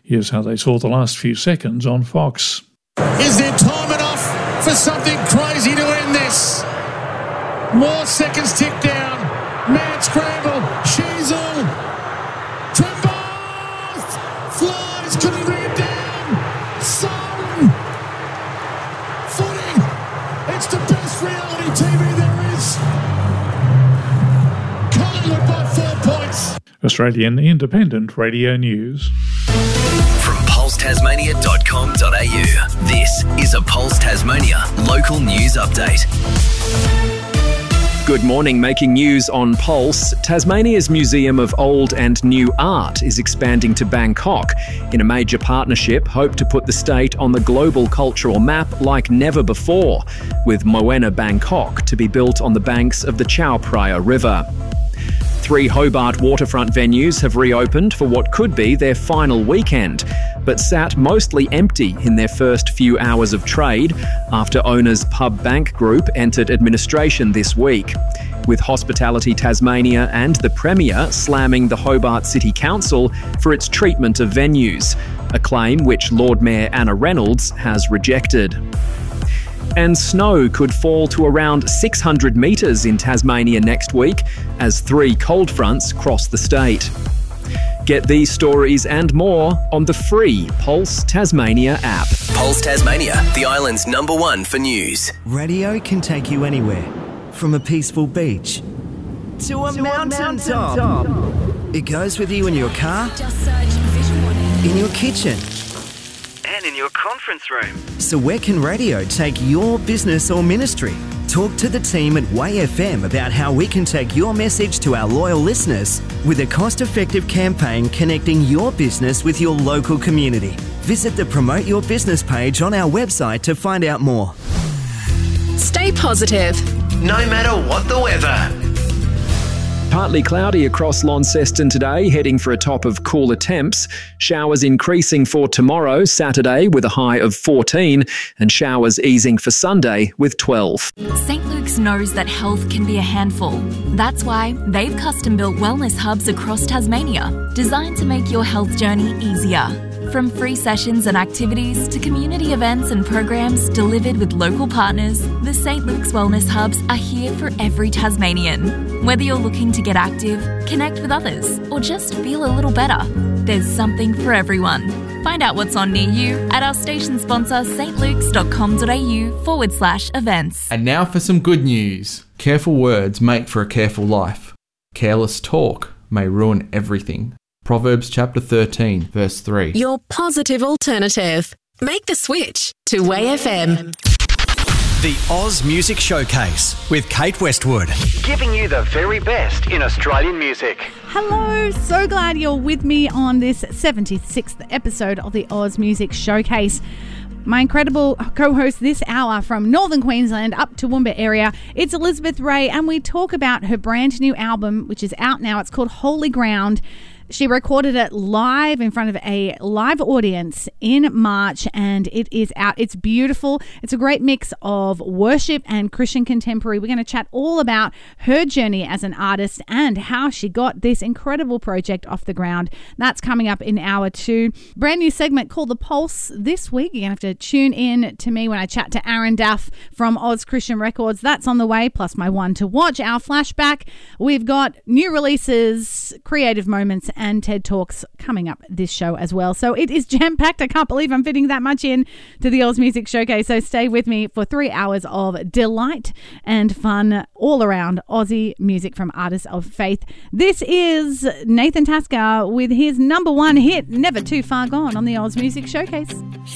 Here's how they saw the last few seconds on Fox. Is there time enough for something crazy to end this? More seconds tick down. Mad scramble. Sheasel. Trembles. Flies. Couldn't bring it down. Son. Footing. It's the best reality TV there is. Collingwood by 4 points. Australian Independent Radio News. From pulsetasmania.com.au, this is a Pulse Tasmania local news update. Good morning. Making news on Pulse. Tasmania's Museum of Old and New Art is expanding to Bangkok. In a major partnership, hope to put the state on the global cultural map like never before, with Moana Bangkok to be built on the banks of the Chao Phraya River. 3 Hobart waterfront venues have reopened for what could be their final weekend, but sat mostly empty in their first few hours of trade after owners Pub Bank Group entered administration this week, with Hospitality Tasmania and the Premier slamming the Hobart City Council for its treatment of venues, a claim which Lord Mayor Anna Reynolds has rejected. And snow could fall to around 600 metres in Tasmania next week as 3 cold fronts cross the state. Get these stories and more on the free Pulse Tasmania app. Pulse Tasmania, the island's #1 for news. Radio can take you anywhere, from a peaceful beach to a mountain top. It goes with you in your car, in your kitchen, and in your conference room. So where can radio take your business or ministry? Talk to the team at Way FM about how we can take your message to our loyal listeners with a cost-effective campaign connecting your business with your local community. Visit the Promote Your Business page on our website to find out more. Stay positive, no matter what the weather. Partly cloudy across Launceston today, heading for a top of cooler temps. Showers increasing for tomorrow, Saturday, with a high of 14, and showers easing for Sunday with 12. St. Luke's knows that health can be a handful. That's why they've custom-built wellness hubs across Tasmania, designed to make your health journey easier. From free sessions and activities to community events and programs delivered with local partners, the St. Luke's Wellness Hubs are here for every Tasmanian. Whether you're looking to get active, connect with others, or just feel a little better, there's something for everyone. Find out what's on near you at our station sponsor stlukes.com.au/events. And now for some good news. Careful words make for a careful life. Careless talk may ruin everything. Proverbs chapter 13, verse 3. your positive alternative. Make the switch to Way FM. The Oz Music Showcase with Kate Westwood. Giving you the very best in Australian music. Hello, so glad you're with me on this 76th episode of the Oz Music Showcase. My incredible co-host this hour from Northern Queensland up to Toowoomba area, it's Elizabeth Ray, and we talk about her brand new album, which is out now. It's called Holy Ground. She recorded it live in front of a live audience in March, and it is out. It's beautiful. It's a great mix of worship and Christian contemporary. We're going to chat all about her journey as an artist and how she got this incredible project off the ground. That's coming up in hour 2. Brand new segment called The Pulse this week. You're going to have to tune in to me when I chat to Aaron Duff from Oz Christian Records. That's on the way, plus my one to watch, our flashback. We've got new releases, creative moments, and TED Talks coming up this show as well. So it is jam-packed. I can't believe I'm fitting that much in to the Oz Music Showcase. So stay with me for 3 hours of delight and fun all around Aussie music from artists of faith. This is Nathan Tasker with his #1 hit, Never Too Far Gone, on the Oz Music Showcase.